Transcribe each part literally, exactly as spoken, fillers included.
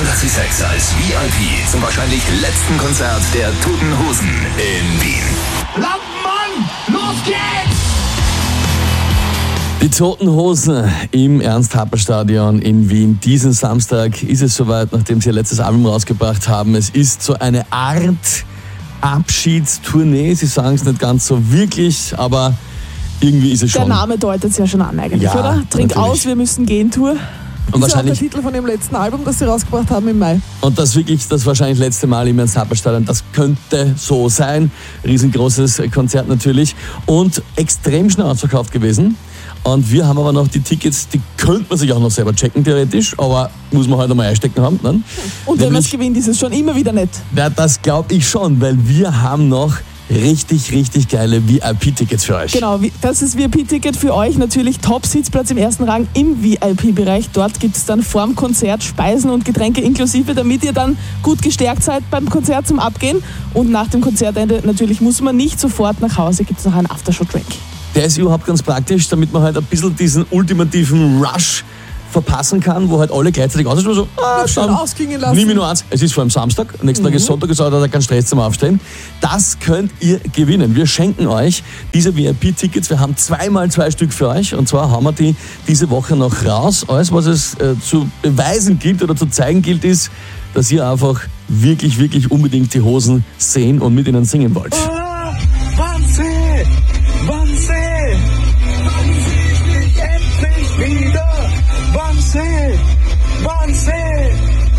achtundachtzig Komma sechs als V I P zum wahrscheinlich letzten Konzert der Toten Hosen in Wien. Lampenmann, los geht's! Die Toten Hosen im Ernst-Happel-Stadion in Wien. Diesen Samstag ist es soweit, nachdem sie ihr letztes Album rausgebracht haben. Es ist so eine Art Abschiedstournee. Sie sagen es nicht ganz so wirklich, aber irgendwie ist es schon. Der Name deutet es ja schon an eigentlich, Ja, oder? Trink natürlich. aus, wir müssen gehen, Tour. Und Ist ja auch der wahrscheinlich, Titel von dem letzten Album, das sie rausgebracht haben im Mai. und das wirklich das wahrscheinlich letzte Mal im Ernst-Happel-Stadion. Das könnte so sein. Riesengroßes Konzert natürlich. Und extrem schnell ausverkauft gewesen. Und wir haben aber noch die Tickets, die könnte man sich auch noch selber checken, theoretisch, aber muss man halt einmal einstecken haben. Ne? Und wenn man es Nämlich- gewinnt, ist es schon immer wieder nett. Ja, das glaube ich schon, weil wir haben noch richtig, richtig geile V I P-Tickets für euch. Genau, wie- das ist V I P-Ticket für euch. Natürlich Top-Sitzplatz im ersten Rang im V I P-Bereich. Dort gibt es dann vorm Konzert Speisen und Getränke inklusive, damit ihr dann gut gestärkt seid beim Konzert zum Abgehen. Und nach dem Konzertende natürlich muss man nicht sofort nach Hause, gibt es noch einen Aftershow-Drink. Der ist überhaupt ganz praktisch, damit man halt ein bisschen diesen ultimativen Rush verpassen kann, wo halt alle gleichzeitig aussehen. So, ah, schön dann ausklingen lassen. nimm ich nur eins. Es ist vor allem Samstag, nächsten Tag ist Sonntag, ist also kein Stress zum Aufstehen. Das könnt ihr gewinnen. Wir schenken euch diese V I P-Tickets. Wir haben zweimal zwei Stück für euch und zwar haben wir die diese Woche noch raus. Alles, was es äh, zu beweisen gilt oder zu zeigen gilt, ist, dass ihr einfach wirklich, wirklich unbedingt die Hosen sehen und mit ihnen singen wollt. Ah, Wahnsinn! Wahnsinn! Wann seh ich dich endlich wieder? Wahnsinn! Wahnsinn!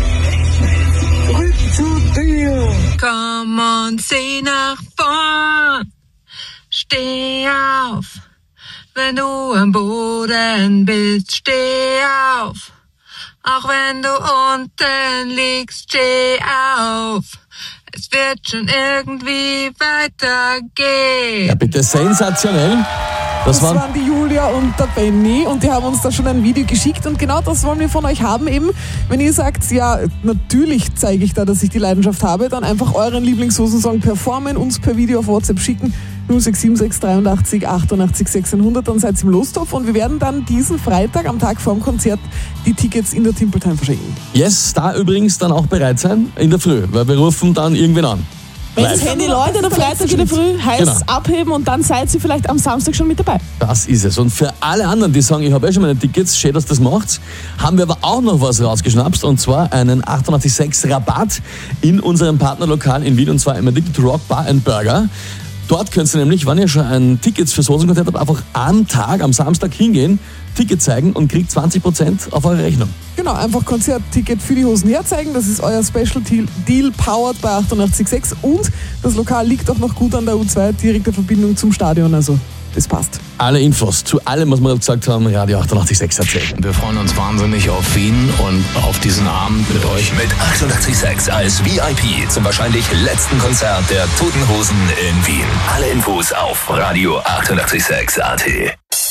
Rück zu dir! Komm und sieh nach vorn, steh auf, wenn du am Boden bist, steh auf, auch wenn du unten liegst, steh auf, es wird schon irgendwie weitergehen. Ja, bitte, sensationell. Das, Das waren waren die Julia und der Benny und die haben uns da schon ein Video geschickt und genau das wollen wir von euch haben eben. Wenn ihr sagt, ja, natürlich zeige ich da, dass ich die Leidenschaft habe, dann einfach euren Lieblingshosensong performen, uns per Video auf WhatsApp schicken, null sechs sieben sechs dreiundachtzig achtundachtzig sechzehnhundert, dann seid ihr im Lostopf und wir werden dann diesen Freitag am Tag vorm Konzert die Tickets in der Timple Time verschenken. Yes, da übrigens dann auch bereit sein in der Früh, weil wir rufen dann irgendwen an. Wenn das Live. Handy läutet am Freitag in der Früh, heißt Genau. abheben und dann seid ihr vielleicht am Samstag schon mit dabei. Das ist es. Und für alle anderen, die sagen, ich habe eh schon meine Tickets, schön, dass das macht, haben wir aber auch noch was rausgeschnapst und zwar einen achtundachtzig Komma sechs Rabatt in unserem Partnerlokal in Wien und zwar im Addicted Rock Bar and Burger. Dort könnt ihr nämlich, wenn ihr schon ein Ticket fürs Hosenkonzert habt, einfach am Tag, am Samstag hingehen, Ticket zeigen und kriegt zwanzig Prozent auf eure Rechnung. Genau, einfach Konzertticket für die Hosen herzeigen. Das ist euer Special Deal powered bei achtundachtzig Komma sechs und das Lokal liegt auch noch gut an der U zwei, direkte Verbindung zum Stadion, also das passt. Alle Infos zu allem, was wir gesagt haben, Radio achtundachtzig Komma sechs erzählen. Wir freuen uns wahnsinnig auf Wien und auf diesen Abend mit euch. Mit achtundachtzig Komma sechs als V I P zum wahrscheinlich letzten Konzert der Toten Hosen in Wien. Alle Infos auf Radio achtundachtzig Komma sechs Punkt A T.